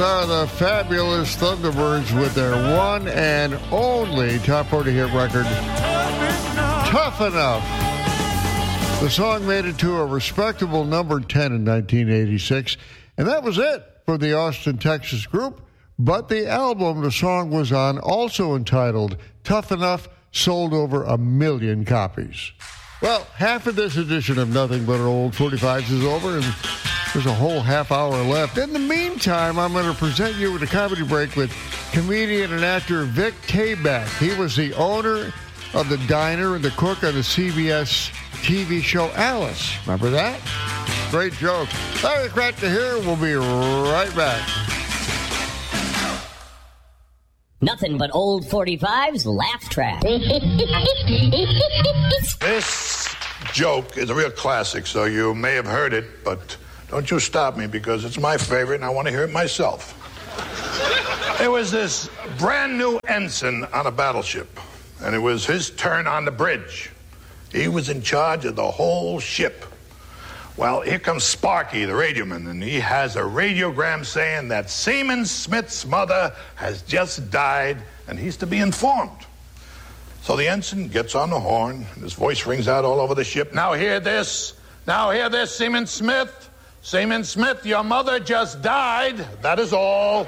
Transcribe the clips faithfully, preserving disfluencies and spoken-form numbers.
are the fabulous Thunderbirds with their one and only top forty hit record, Tough Enough. The song made it to a respectable number ten in nineteen eighty-six, and that was it for the Austin, Texas group. But the album the song was on, also entitled Tough Enough, sold over a million copies. Well, half of this edition of Nothing But Old forty-fives is over, and there's a whole half hour left. In the meantime, I'm going to present you with a comedy break with comedian and actor Vic Tayback. He was the owner of the diner and the cook on the C B S T V show Alice. Remember that? Great joke. Larry Kratka here. We'll be right back. Nothing but old forty-fives laugh track. This joke is a real classic, so you may have heard it, but don't you stop me because it's my favorite and I want to hear it myself. There was this brand new ensign on a battleship, and it was his turn on the bridge. He was in charge of the whole ship. Well, here comes Sparky, the radioman, and he has a radiogram saying that Seaman Smith's mother has just died, and he's to be informed. So the ensign gets on the horn, and his voice rings out all over the ship. Now hear this. Now hear this, Seaman Smith. Seaman Smith, your mother just died. That is all.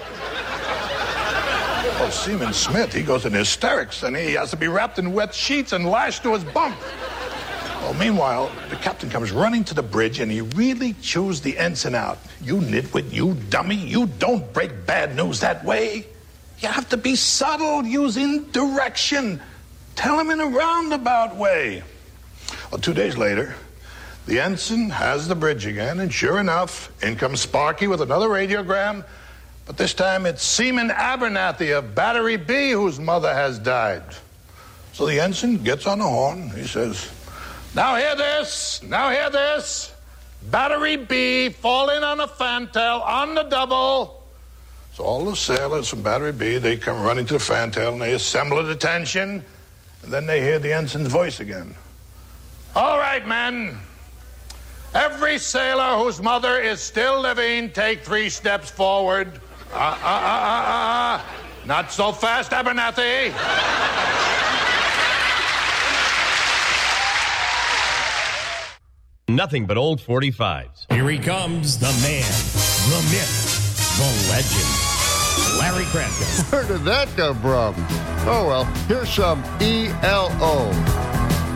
Well, Seaman Smith, he goes in hysterics, and he has to be wrapped in wet sheets and lashed to his bunk. Well, meanwhile, the captain comes running to the bridge, and he really chews the ensign out. You nitwit, you dummy, you don't break bad news that way. You have to be subtle, use indirection. Tell him in a roundabout way. Well, two days later, the ensign has the bridge again, and sure enough, in comes Sparky with another radiogram, but this time it's Seaman Abernathy of Battery B whose mother has died. So the ensign gets on the horn, he says, now hear this, now hear this. Battery B, fall in on a fantail, on the double. So all the sailors from Battery B, they come running to the fantail and they assemble at attention, and then they hear the ensign's voice again. All right, men. Every sailor whose mother is still living, take three steps forward. Uh, uh, uh, uh, uh. Not so fast, Abernathy. Nothing but old forty-fives. Here he comes, the man, the myth, the legend, Larry Kratka. Where did that come from? Oh, well, here's some E L O.